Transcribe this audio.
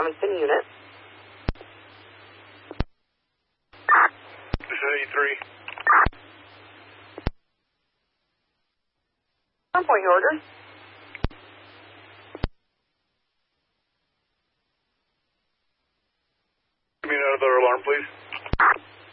Robinson unit. This is 83. On point, your order. Give me another alarm, please.